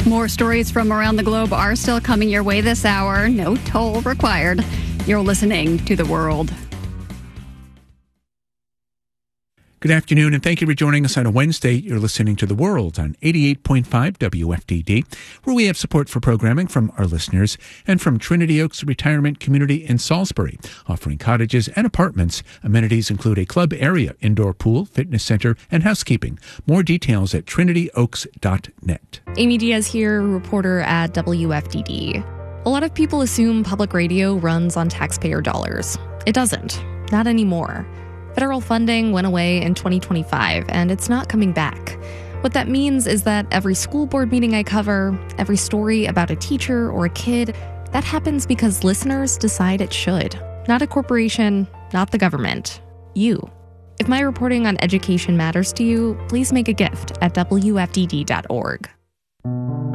More stories from around the globe are still coming your way this hour. No toll required. You're listening to The World. Good afternoon, and thank you for joining us on a Wednesday. You're listening to The World on 88.5 WFDD, where we have support for programming from our listeners and from Trinity Oaks Retirement Community in Salisbury, offering cottages and apartments. Amenities include a club area, indoor pool, fitness center, and housekeeping. More details at trinityoaks.net. Amy Diaz here, reporter at WFDD. A lot of people assume public radio runs on taxpayer dollars. It doesn't. Not anymore. Federal funding went away in 2025, and it's not coming back. What that means is that every school board meeting I cover, every story about a teacher or a kid, that happens because listeners decide it should. Not a corporation, not the government. You. If my reporting on education matters to you, please make a gift at WFDD.org.